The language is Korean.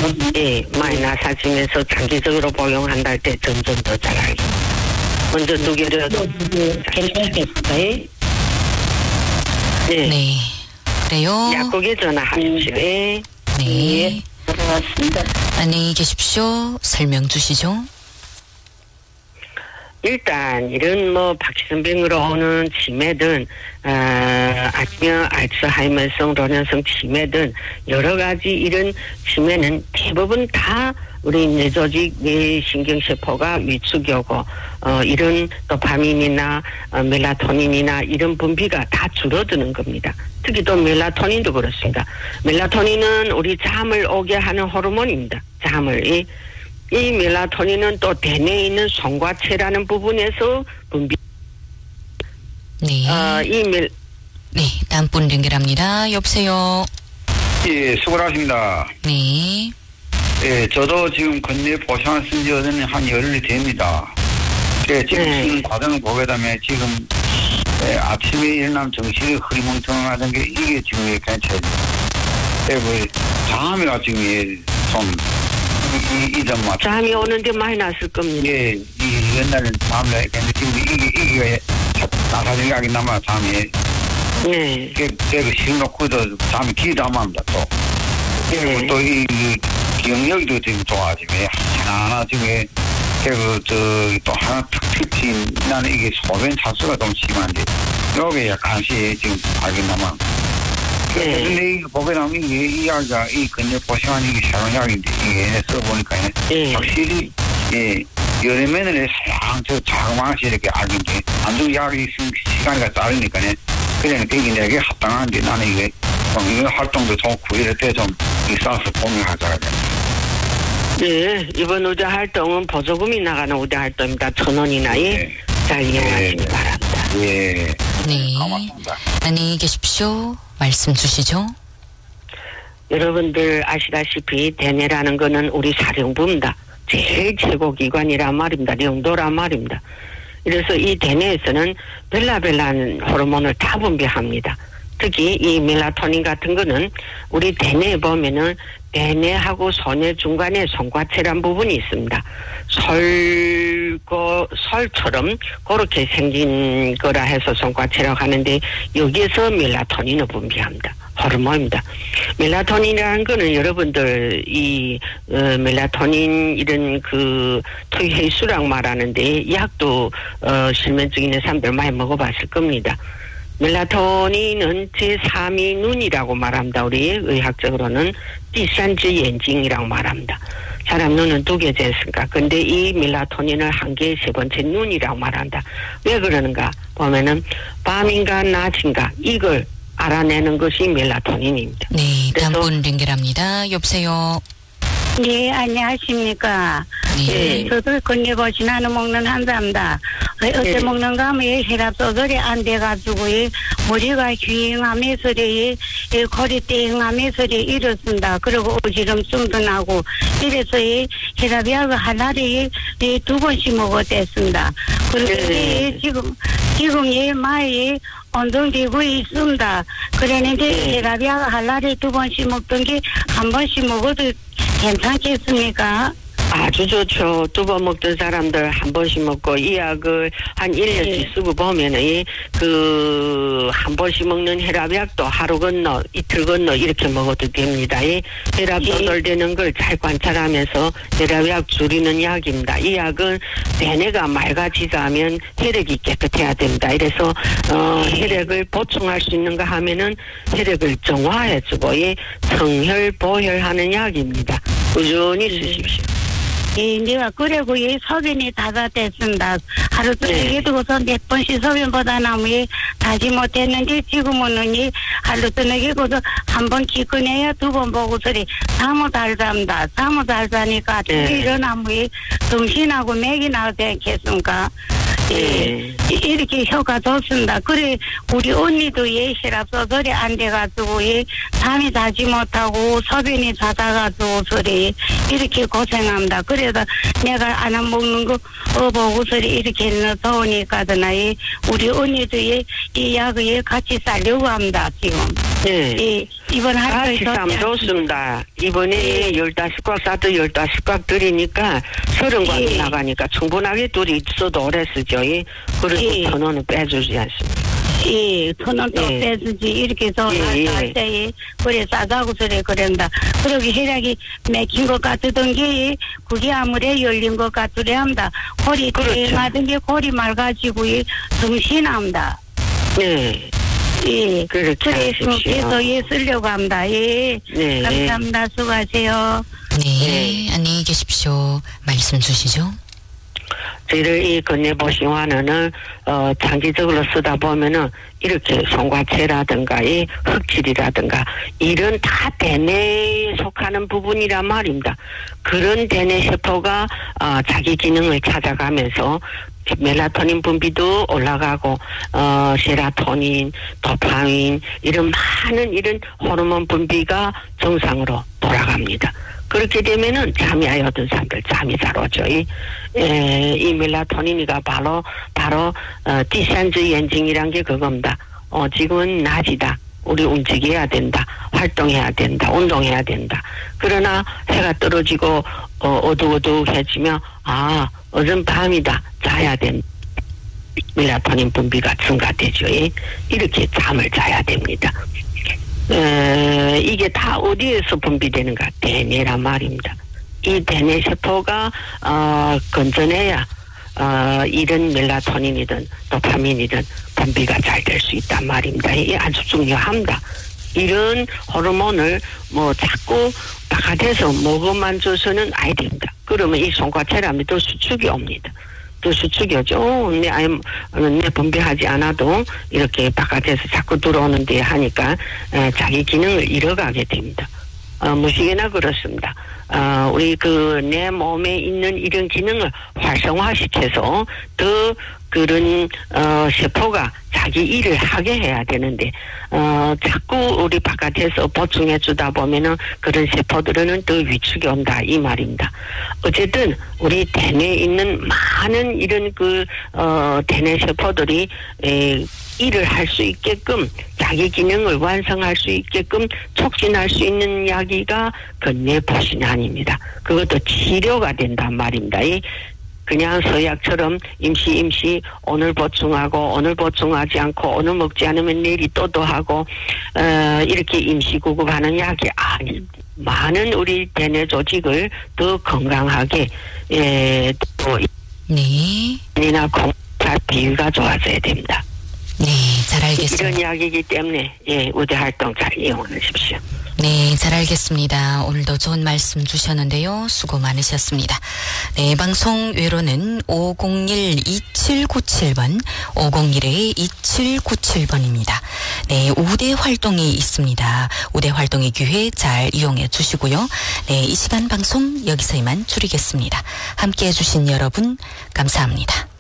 예, 많이 나사지면서 장기적으로 복용한다 할 때 점점 더 잘 알죠. 먼저 두 개를 괜찮겠어요? 네. 네. 그래요. 약국에 전화하십시오. 예. 네. 들어갔습니다. 안녕히 계십시오. 설명 주시죠. 일단 이런 뭐 박신병으로 오는 치매든 아니면 알츠하이머성 로년성 치매든 여러 가지 이런 치매는 대부분 다 우리 뇌조직 뇌신경세포가 위축이고 이런 도파민이나 멜라토닌이나 이런 분비가 다 줄어드는 겁니다. 특히 또 멜라토닌도 그렇습니다. 멜라토닌은 우리 잠을 오게 하는 호르몬입니다. 잠을 이 멜라토닌은 또 대뇌에 있는 송과체라는 부분에서 분비. 네. 네, 다음 분 연결합니다. 여보세요. 예, 수고하십니다. 네. 예, 저도 지금 건뇌 보상을 쓴 지는 한 열흘이 됩니다. 예, 지금 쓰는 과정을 보게 되면 지금 아침에 일어나면 정신이 흐리멍텅하던 게 이게 지금 괜찮아요. 예, 뭐 잠이가 지금 좀 이 점만. 잠이 오는데 많이 났을 겁니다. 예, 옛날에는 잠을 했는데 지금 이게 나사진 각이 남아 잠이. 네. 그 실놓고도 잠이 기도 안 납니다 또. 그리고 또 이 기억력도 지금 좋아지면 하나하나 지금 또 하나 특히 나는 이게 소변 차수가 좀 심한데 요게 약간씩 지금 알긴 남아. 근데 이거 보게 되면 이 약이 이 근데 보시면 이게 새로운 약인데 이게 써보니까 확실히 여러 면에 저 자그마치 이렇게 알긴데 안중 약이 있으면 시간이 짧으니까 그냥 이게 내게 합당한데 나는 이게 이런 활동도 좋고 이럴 때 좀 있어서 고민하자가 돼. 네, 이번 의대 활동은 보조금이 나가는 의대 활동입니다. 1,000원이나 잘 이용하시기 바랍니다. 예. 네. 고맙습니다. 안녕히 계십시오. 말씀 주시죠. 여러분들 아시다시피 대뇌라는 거는 우리 사령부입니다. 제일 최고 기관이란 말입니다. 영도란 말입니다. 그래서 이 대뇌에서는 벨라벨라는 호르몬을 다 분비합니다. 특히 이 멜라토닌 같은 거는 우리 대뇌에 보면은 대뇌하고 소뇌 중간에 송과체란 부분이 있습니다. 설처럼 그렇게 생긴 거라 해서 송과체라고 하는데 여기에서 멜라토닌을 분비합니다. 호르몬입니다. 멜라토닌이라는 거는 여러분들 이 멜라토닌 이런 그 토해수랑 말하는데 약도 실면증 있는 사람들 많이 먹어봤을 겁니다. 멜라토닌은 제3의 눈이라고 말합니다. 우리 의학적으로는第三只眼睛이라고 말합니다. 사람 눈은 2개지 않습니까? 근데 이 멜라토닌을 한 개의 3번째 눈이라고 말한다. 왜 그러는가? 보면은 밤인가 낮인가 이걸 알아내는 것이 멜라토닌입니다. 네, 다음 분 연결합니다. 여보세요. 네, 안녕하십니까. 네. 저도 건네보신 하나 먹는 한사입니다. 어제 먹는가 하면 혈압 조절이 안 돼가지고 머리가 휘잉하면서 골이 띵하면서 이렇습니다. 그리고 어지럼증도 나고 이래서 혈압약을 하나를 2번씩 먹었댔습니다. 그리고 지금 많이 운동되고 있습니다. 그랬는데 혈압약 하나를 2번씩 먹던 게 한 번씩 먹어도 괜찮겠습니까? 아주 좋죠. 2번 먹던 사람들 한 번씩 먹고 이 약을 한 1년씩 쓰고 보면은 한 번씩 먹는 혈압약도 하루 건너 이틀 건너 이렇게 먹어도 됩니다. 혈압 조절되는 걸 잘 관찰하면서 혈압약 줄이는 약입니다. 이 약은 대뇌가 맑아지자 하면 혈액이 깨끗해야 됩니다. 이래서 혈액을 보충할 수 있는가 하면은 혈액을 정화해주고 성혈 보혈하는 약입니다. 꾸준히 쓰십시오. 내가 그래고 소변이 잦아됐습니다. 하루 저녁에 두고서 몇 번씩 소변보다 나무에 다지 못했는데 지금은 하루 저녁에 고도 한 번 기꺼내야 2번 보고서리 잠을 잘 잡니다. 잠을 잘 자니까 아침에 일어나면 정신하고 맥이 나오지 않겠습니까? 이렇게 효과 좋습니다. 그래 우리 언니도 혈압 조절이 안 돼가지고 잠이 자지 못하고 소변이 잦아가지고 소리 이렇게 고생합니다. 그래서 내가 안 먹는 거 보고서리 이렇게 좋으니까도 우리 언니도 이 약을 같이 살려고 합니다. 지금. 이번 할거 같이 싸면 좋습니다. 이번에 15꽉 싸도 15꽉 드리니까 30꽉이 예. 나가니까 충분하게 둘이 있어도 오래 쓰죠. 예. 그래도 예. 1,000원은 빼주지 않습니다. 예, 1,000원 또 예. 빼주지. 이렇게 저 예, 예. 할 때, 그래, 싸다고 소리 그런다. 그러기 혈액이 맥힌 것 같던 게, 그게 아무래 열린 것 같으려 합니다. 골이 그렇죠. 맞은 게 골이 맑아지고, 정신이 납니다. 네. 예. 그렇게 그래서 하십시오. 계속 예, 쓰려고 합니다. 예. 네. 감사합니다. 수고하세요. 네, 안녕히 계십시오. 말씀 주시죠. 저희들 이 건네보신화는 장기적으로 쓰다 보면은 이렇게 송과체라든가 이 흑질이라든가 이런 다 대뇌에 속하는 부분이란 말입니다. 그런 대뇌 세포가 자기 기능을 찾아가면서 멜라토닌 분비도 올라가고 세라토닌, 도파민 이런 많은 이런 호르몬 분비가 정상으로 돌아갑니다. 그렇게 되면은 잠이 오던 사람들 잠이 잘 오죠. 이 멜라토닌이가 바로 디센즈 엔징이란 게 그겁니다. 지금은 낮이다. 우리 움직여야 된다. 활동해야 된다. 운동해야 된다. 그러나 해가 떨어지고 어둑어둑해지면 어전 밤이다. 자야 된다. 멜라토닌 분비가 증가되죠. 이렇게 잠을 자야 됩니다. 이게 다 어디에서 분비되는가? 대뇌란 말입니다. 이 대뇌 세포가 건전해야 이런 멜라토닌이든 도파민이든 분비가 잘 될 수 있단 말입니다. 이게 아주 중요합니다. 이런 호르몬을 자꾸 바깥에서 먹어만 줘서는 아야 됩니다. 그러면 이 송과체라면 또 수축이 옵니다. 또 수축이 오죠. 내 분비하지 않아도 이렇게 바깥에서 자꾸 들어오는데 하니까 자기 기능을 잃어가게 됩니다. 무식이나 그렇습니다. 우리 내 몸에 있는 이런 기능을 활성화시켜서 더 그런 세포가 자기 일을 하게 해야 되는데 자꾸 우리 바깥에서 보충해 주다 보면은 그런 세포들은 더 위축이 온다 이 말입니다. 어쨌든 우리 대뇌에 있는 많은 이런 대뇌 세포들이 일을 할 수 있게끔 자기 기능을 완성할 수 있게끔 촉진할 수 있는 약이가 건네보신환입니다. 그것도 치료가 된단 말입니다. 그냥 서약처럼 임시 오늘 보충하고 오늘 보충하지 않고 오늘 먹지 않으면 내일이 또 하고 이렇게 임시 구급하는 약이 아니 많은 우리 대뇌 조직을 더 건강하게 또 네. 이나 공사 비위가 좋아져야 됩니다. 네, 잘 알겠습니다. 이런 약이기 때문에 우대 활동 잘 이용하십시오. 네, 잘 알겠습니다. 오늘도 좋은 말씀 주셨는데요. 수고 많으셨습니다. 네, 방송 외로는 501-2797번, 501-2797번입니다. 네, 우대 활동이 있습니다. 우대 활동의 기회 잘 이용해 주시고요. 네, 이 시간 방송 여기서 이만 줄이겠습니다. 함께 해주신 여러분, 감사합니다.